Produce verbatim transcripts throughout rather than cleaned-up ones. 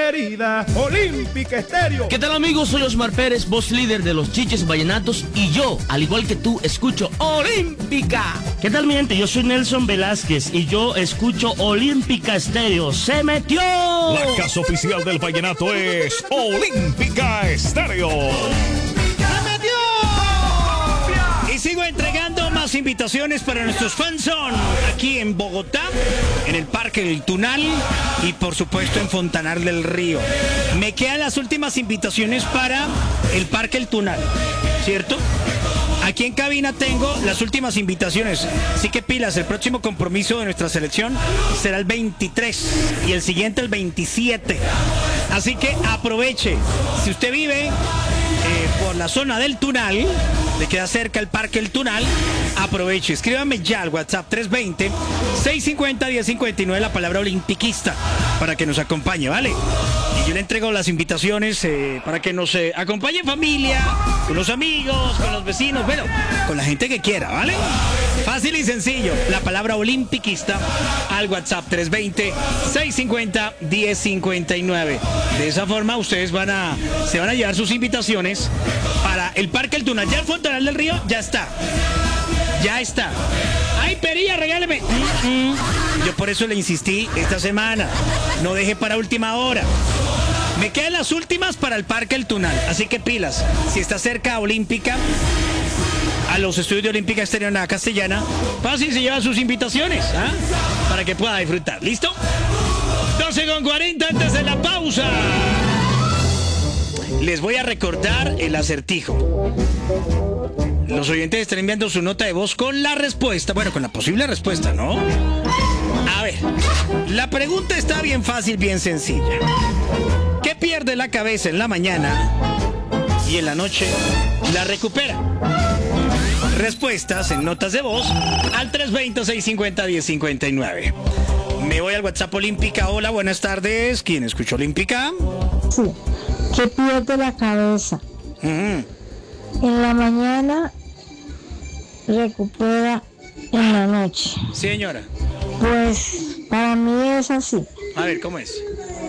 preferida, Olímpica Estéreo. ¿Qué tal, amigos? Soy Osmar Pérez, voz líder de los Chiches Vallenatos, y yo, al igual que tú, escucho Olímpica. ¿Qué tal, mi gente? Yo soy Nelson Velázquez y yo escucho Olímpica Estéreo. ¡Se metió! La casa oficial del vallenato es Olímpica Estéreo. Y sigo entregando más invitaciones para nuestros fans aquí en Bogotá, en el Parque del Tunal y por supuesto en Fontanar del Río. Me quedan las últimas invitaciones para el Parque del Tunal, ¿cierto? Aquí en cabina tengo las últimas invitaciones, así que pilas, el próximo compromiso de nuestra selección será el veintitrés y el siguiente el veintisiete. Así que aproveche, si usted vive eh, por la zona del Tunal, le queda cerca el Parque El Tunal, aproveche, escríbame ya al WhatsApp tres dos cero, seis cinco cero, uno cero cinco nueve la palabra olimpiquista para que nos acompañe, ¿vale? Y yo le entrego las invitaciones eh, para que nos eh, acompañe en familia, con los amigos, con los vecinos, bueno, con la gente que quiera, ¿vale? Fácil y sencillo, la palabra olimpiquista al WhatsApp tres dos cero, seis cinco cero, uno cero cinco nueve. De esa forma ustedes van a, se van a llevar sus invitaciones para el Parque El Tunal. Ya el Fontanal del Río ya está. Ya está. ¡Ay, Perilla, regáleme! Yo por eso le insistí esta semana. No deje para última hora. Me quedan las últimas para el Parque El Tunal. Así que pilas. Si está cerca a Olímpica, a los estudios de Olímpica Estéreo en la Castellana, fácil, se lleva sus invitaciones, ¿ah? Para que pueda disfrutar. ¿Listo? doce con cuarenta antes de la pausa. Les voy a recordar el acertijo. Los oyentes están enviando su nota de voz con la respuesta, bueno, con la posible respuesta, ¿no? A ver, la pregunta está bien fácil, bien sencilla. ¿Qué pierde la cabeza en la mañana y en la noche la recupera? Respuestas en notas de voz al tres dos cero, seis cinco cero, uno cero cinco nueve. Me voy al WhatsApp Olímpica. Hola, buenas tardes. ¿Quién escucha Olímpica? Sí. ¿Qué pierde la cabeza? Mm. En la mañana recupera en la noche. Señora. Pues para mí es así. A ver, ¿cómo es?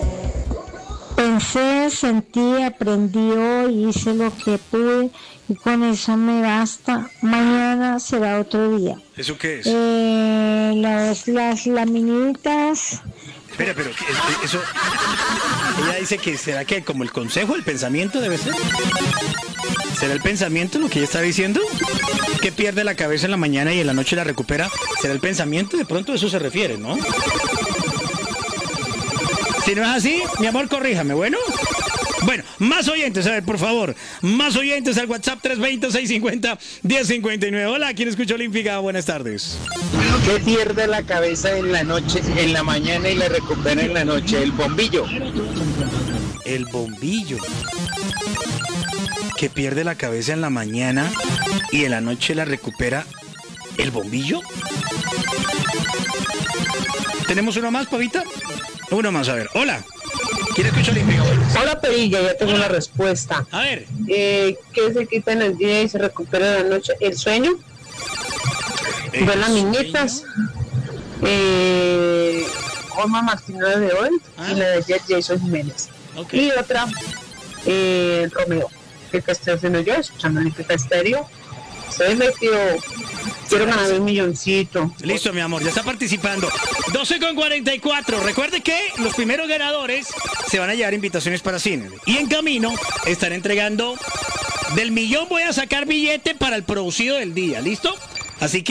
Pensé, sentí, aprendí hoy, hice lo que pude y con eso me basta. Mañana será otro día. ¿Eso qué es? Eh, las, las laminitas. Espera, pero ¿qué- eso... Ella dice que será que como el consejo, el pensamiento debe ser. ¿Será el pensamiento lo que ella está diciendo? ¿Que pierde la cabeza en la mañana y en la noche la recupera? ¿Será el pensamiento? De pronto a eso se refiere, ¿no? Si no es así, mi amor, corríjame, ¿bueno? Bueno, más oyentes, a ver, por favor. Más oyentes al WhatsApp tres dos cero, seis cinco cero, uno cero cinco nueve. Hola, ¿quién escucha Olímpica? Buenas tardes. ¿Qué pierde la cabeza en la noche, en la mañana y la recupera en la noche? El bombillo. El bombillo. Que pierde la cabeza en la mañana y en la noche la recupera. ¿El bombillo? ¿Tenemos uno más, Pavita? Uno más, a ver. Hola. ¿Quién escucha Olímpica? Hola, Perilla, ya tengo la respuesta. A ver. Eh, ¿Qué se quita en el día y se recupera en la noche? ¿El sueño? El Ver las sueño. niñitas. Eh, Olma Martínez de hoy Ah. y la de ayer Jason Jiménez. Ok. Y otra, eh, Romeo. ¿Qué estoy haciendo yo? Escuchando Olímpica Estéreo. Se metió. Quiero ganar un milloncito. Listo, mi amor, ya está participando. doce con cuarenta y cuatro. Recuerde que los primeros ganadores se van a llevar invitaciones para cine. Y en camino están entregando del millón. Voy a sacar billete para el producido del día. ¿Listo? Así que